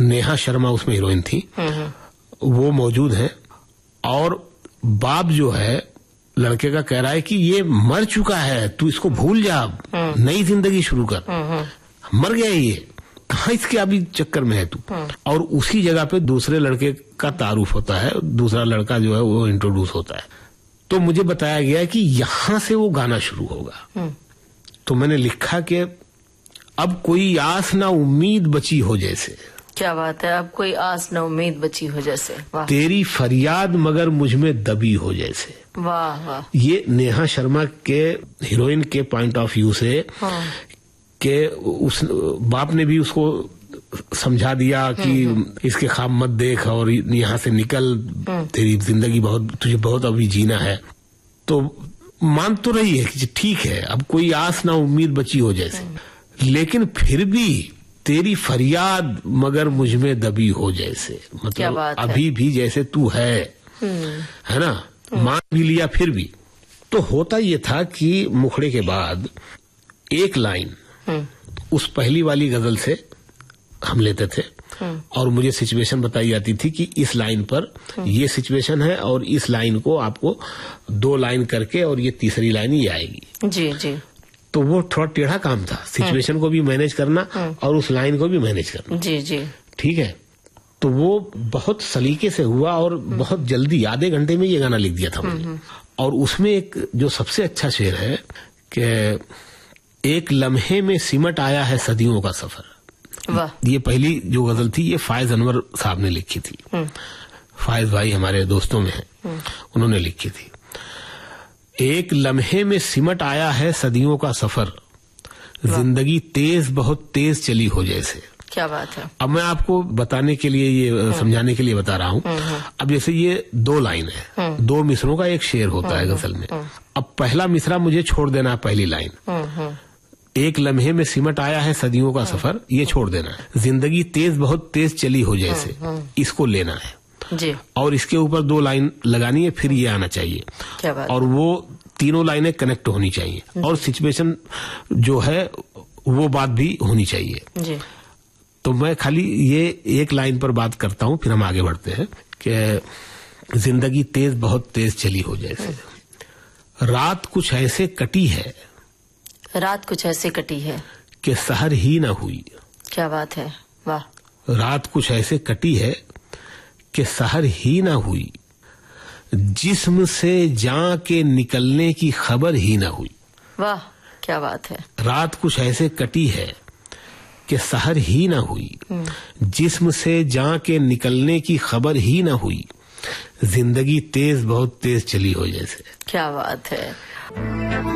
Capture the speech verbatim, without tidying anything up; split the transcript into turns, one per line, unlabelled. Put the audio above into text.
नेहा शर्मा उसमें हीरोइन थी, वो मौजूद है। और बाप जो है लड़के का कह रहा है कि ये मर चुका है, तू इसको भूल जा, नई जिंदगी शुरू कर, मर गया ये, कहाँ इसके अभी चक्कर में है तू। और उसी जगह पे दूसरे लड़के का तारुफ होता है, दूसरा लड़का जो है वो इंट्रोड्यूस होता है। तो मुझे बताया गया कि यहां से वो गाना शुरू होगा। तो मैंने लिखा कि अब कोई आस ना उम्मीद बची हो जैसे।
क्या बात है, अब कोई आस न उम्मीद बची हो जैसे। वाह।
तेरी फरियाद मगर मुझ में दबी हो जैसे।
वाह वाह। ये
नेहा शर्मा के हीरोइन के पॉइंट ऑफ व्यू से, हाँ। के उस बाप ने भी उसको समझा दिया कि इसके ख्वाब मत देख और यहाँ से निकल, तेरी जिंदगी बहुत, तुझे बहुत अभी जीना है। तो मान तो रही है कि ठीक है, अब कोई आस ना उम्मीद बची हो जैसे, लेकिन फिर भी तेरी फरियाद मगर मुझ में दबी हो जैसे। मतलब अभी भी जैसे तू है, है ना, मान भी लिया फिर भी। तो होता ये था कि मुखड़े के बाद एक लाइन उस पहली वाली गजल से हम लेते थे और मुझे सिचुएशन बताई जाती थी कि इस लाइन पर ये सिचुएशन है और इस लाइन को आपको दो लाइन करके और ये तीसरी लाइन ये आएगी।
जी जी।
तो वो थोड़ा टेढ़ा काम था, सिचुएशन को भी मैनेज करना और उस लाइन को भी मैनेज करना।
जी जी। ठीक
है। तो वो बहुत सलीके से हुआ और बहुत जल्दी, आधे घंटे में ये गाना लिख दिया था मैंने। और उसमें एक जो सबसे अच्छा शेर है कि एक लम्हे में सिमट आया है सदियों का सफर।
वाह।
ये पहली जो गजल थी ये फायज अनवर साहब ने लिखी थी। फायज भाई हमारे दोस्तों में है, उन्होंने लिखी थी। एक लम्हे में सिमट आया है सदियों का सफर, जिंदगी तेज बहुत तेज चली हो जैसे।
क्या बात है।
अब मैं आपको बताने के लिए, ये समझाने के लिए बता रहा हूँ। अब जैसे ये दो लाइन है, दो मिसरों का एक शेर होता है गजल में। अब पहला मिसरा मुझे छोड़ देना, पहली लाइन, एक लम्हे में सिमट आया है सदियों का सफर, ये छोड़ देना है। जिंदगी तेज बहुत तेज चली हो जैसे, इसको लेना है
जी।
और इसके ऊपर दो लाइन लगानी है, फिर ये आना चाहिए।
क्या बात।
और वो तीनों लाइनें कनेक्ट होनी चाहिए और सिचुएशन जो है वो बात भी होनी चाहिए
जी।
तो मैं खाली ये एक लाइन पर बात करता हूँ, फिर हम आगे बढ़ते हैं कि जिंदगी तेज बहुत तेज चली हो जैसे। रात कुछ ऐसे कटी है,
रात कुछ ऐसे कटी है
कि सहर ही न हुई।
क्या बात है। वाह।
रात कुछ ऐसे कटी है कि सहर ही न हुई, जिस्म से जान के निकलने की खबर ही न हुई।
वाह क्या बात है।
रात कुछ ऐसे कटी है कि सहर ही न हुई, जिस्म से जान के निकलने की खबर ही न हुई, जिंदगी तेज बहुत तेज चली हो जैसे।
क्या बात है।